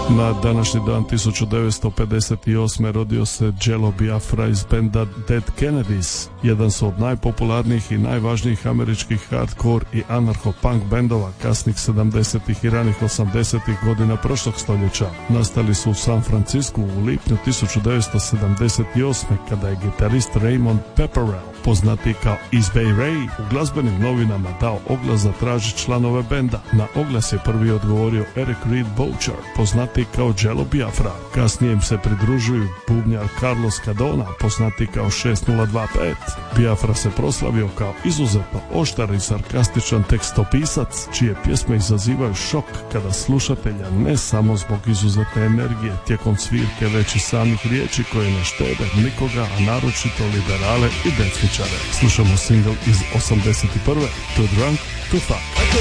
Na današnji dan 1958. rodio se Jello Biafra iz benda Dead Kennedys. Jedan su od najpopularnijih i najvažnijih američkih hardcore i anarcho-punk bendova kasnih 70. i ranih 80. godina prošlog stoljeća. Nastali su u San Francisku u lipnju 1978. kada je gitarist Raymond Pepperell, poznati kao East Bay Ray, u glazbenim novinama dao oglas da traži članove benda. Na oglas je prvi odgovorio Eric Reed Boucher, poznati kao Jello Biafra. Kasnije im se pridružuju bubnjar Carlos Cadona, poznati kao 6025. Biafra se proslavio kao izuzetno oštar i sarkastičan tekstopisac, čije pjesme izazivaju šok kada slušatelja ne samo zbog izuzetne energije tijekom svirke, već i samih riječi koje ne štede nikoga, a naročito liberale i desničare. Slušamo single iz 81. Too Drunk to Fuck.